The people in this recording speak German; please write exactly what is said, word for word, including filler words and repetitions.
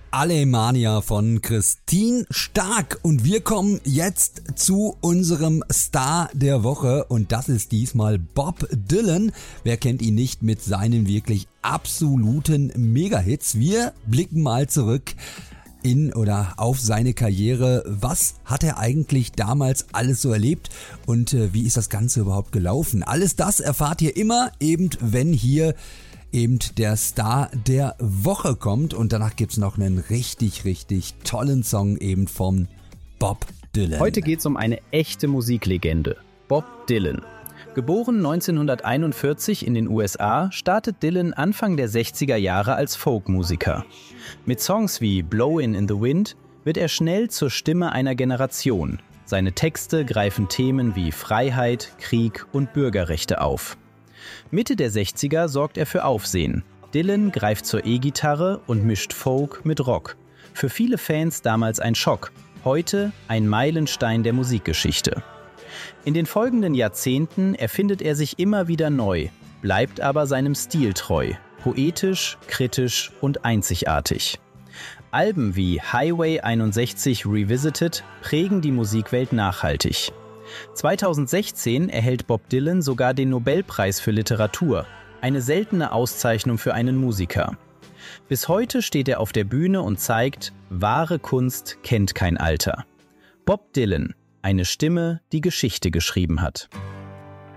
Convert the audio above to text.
Alemania von Christine Stark und wir kommen jetzt zu unserem Star der Woche und das ist diesmal Bob Dylan. Wer kennt ihn nicht mit seinen wirklich absoluten Mega-Hits? Wir blicken mal zurück in oder auf seine Karriere. Was hat er eigentlich damals alles so erlebt und äh, wie ist das Ganze überhaupt gelaufen? Alles das erfahrt ihr immer, eben wenn hier eben der Star der Woche kommt und danach gibt's noch einen richtig, richtig tollen Song eben von Bob Dylan. Heute geht's um eine echte Musiklegende, Bob Dylan. Geboren neunzehnhunderteinundvierzig in den U S A, startet Dylan Anfang der sechziger Jahre als Folkmusiker. Mit Songs wie Blowin' in the Wind wird er schnell zur Stimme einer Generation. Seine Texte greifen Themen wie Freiheit, Krieg und Bürgerrechte auf. Mitte der sechziger sorgt er für Aufsehen. Dylan greift zur E-Gitarre und mischt Folk mit Rock. Für viele Fans damals ein Schock, heute ein Meilenstein der Musikgeschichte. In den folgenden Jahrzehnten erfindet er sich immer wieder neu, bleibt aber seinem Stil treu, poetisch, kritisch und einzigartig. Alben wie Highway einundsechzig Revisited prägen die Musikwelt nachhaltig. zweitausendsechzehn erhält Bob Dylan sogar den Nobelpreis für Literatur, eine seltene Auszeichnung für einen Musiker. Bis heute steht er auf der Bühne und zeigt, wahre Kunst kennt kein Alter. Bob Dylan, eine Stimme, die Geschichte geschrieben hat.